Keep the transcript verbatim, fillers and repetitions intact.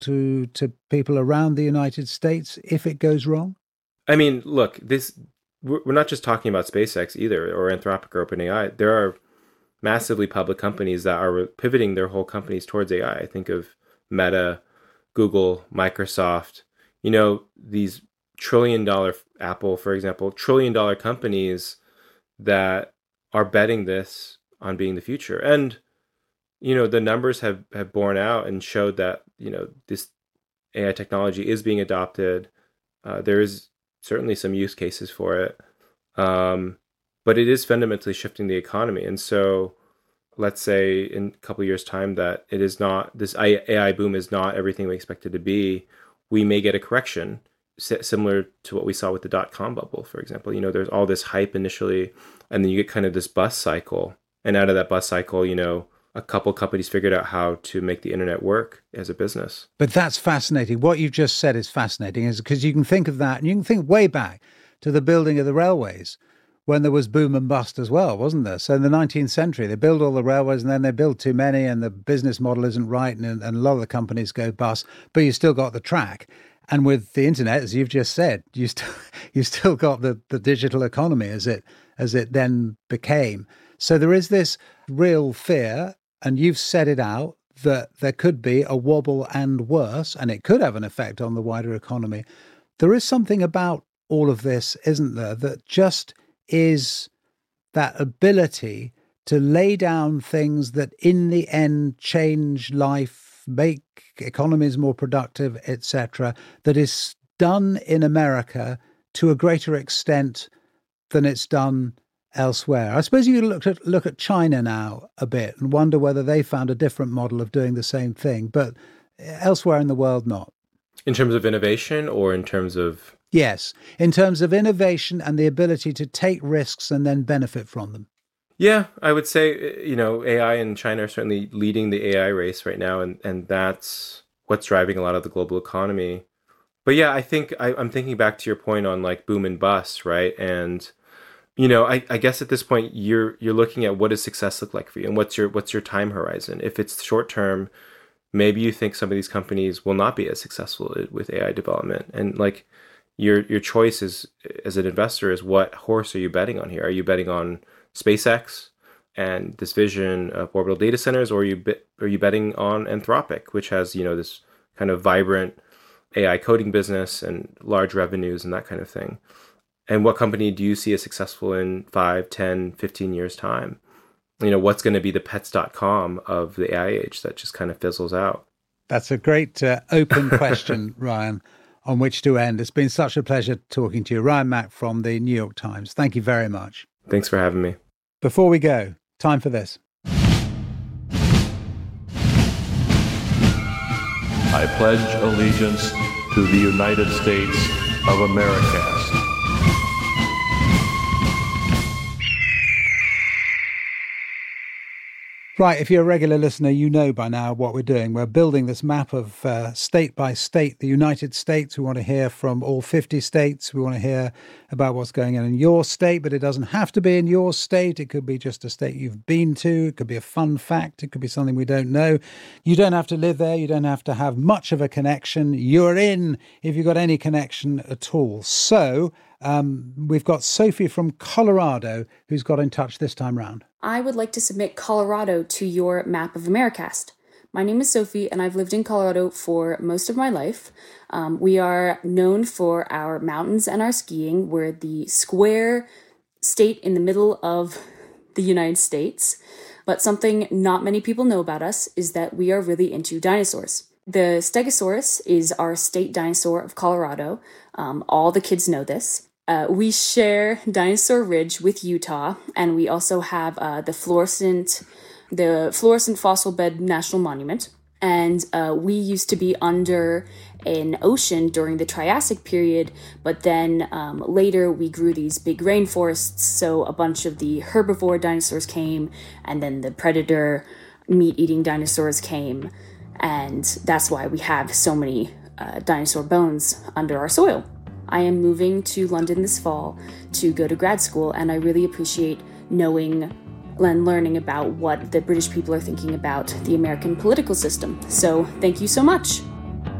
to to people around the United States if it goes wrong? I mean, look, this we're not just talking about SpaceX either, or Anthropic or OpenAI. There are massively public companies that are pivoting their whole companies towards A I. I think of Meta, Google, Microsoft, you know, these trillion dollar, Apple, for example, trillion dollar companies that are betting this on being the future. And, you know, the numbers have, have borne out and showed that, you know, this A I technology is being adopted. Uh, there is certainly some use cases for it. Um, but it is fundamentally shifting the economy. And so let's say in a couple of years' time that it is not, this A I boom is not everything we expect it to be. We may get a correction similar to what we saw with the dot-com bubble, for example. You know, there's all this hype initially, and then you get kind of this bust cycle. And out of that bust cycle, you know, a couple companies figured out how to make the internet work as a business. But that's fascinating. What you've just said is fascinating, is because you can think of that, and you can think way back to the building of the railways, when there was boom and bust as well, wasn't there? So in the nineteenth century, they build all the railways and then they build too many and the business model isn't right, and, and a lot of the companies go bust, but you still got the track. And with the internet, as you've just said, you still you still got the, the digital economy as it as it then became. So there is this real fear, and you've set it out, that there could be a wobble and worse, and it could have an effect on the wider economy. There is something about all of this, isn't there, that just is that ability to lay down things that in the end change life, make economies more productive, et cetera, that is done in America to a greater extent than it's done elsewhere. I suppose you look at look at China now a bit and wonder whether they found a different model of doing the same thing, but elsewhere in the world, not. In terms of innovation or in terms of... Yes, in terms of innovation and the ability to take risks and then benefit from them. Yeah, I would say, you know, A I in China are certainly leading the A I race right now, and, and that's what's driving a lot of the global economy. But yeah, I think I, I'm thinking back to your point on like boom and bust, right? And, you know, I, I guess at this point you're you're looking at what does success look like for you, and what's your what's your time horizon. If it's short term, maybe you think some of these companies will not be as successful with A I development, and like. Your your choice is, as an investor, is what horse are you betting on here? Are you betting on SpaceX and this vision of orbital data centers, or are you be, are you betting on Anthropic, which has, you know, this kind of vibrant A I coding business and large revenues and that kind of thing? And what company do you see as successful in five, ten, fifteen years' time? You know, what's going to be the pets dot com of the A I age that just kind of fizzles out? That's a great uh, open question, Ryan, on which to end. It's been such a pleasure talking to you. Ryan Mac from the New York Times. Thank you very much. Thanks for having me. Before we go, time for this. I pledge allegiance to the United States of America. Right, if you're a regular listener, you know by now what we're doing. We're building this map of uh, state by state, the United States. We want to hear from all fifty states. We want to hear about what's going on in your state, but it doesn't have to be in your state. It could be just a state you've been to. It could be a fun fact. It could be something we don't know. You don't have to live there. You don't have to have much of a connection. You're in if you've got any connection at all. So um, we've got Sophie from Colorado who's got in touch this time round. I would like to submit Colorado to your map of Americast. My name is Sophie, and I've lived in Colorado for most of my life. Um, we are known for our mountains and our skiing. We're the square state in the middle of the United States. But something not many people know about us is that we are really into dinosaurs. The Stegosaurus is our state dinosaur of Colorado. Um, all the kids know this. Uh, we share Dinosaur Ridge with Utah, and we also have uh, the fluorescent, the fluorescent fossil bed national monument. And uh, we used to be under an ocean during the Triassic period, but then um, later we grew these big rainforests. So a bunch of the herbivore dinosaurs came, and then the predator meat-eating dinosaurs came, and that's why we have so many uh, dinosaur bones under our soil. I am moving to London this fall to go to grad school, and I really appreciate knowing and learning about what the British people are thinking about the American political system. So thank you so much.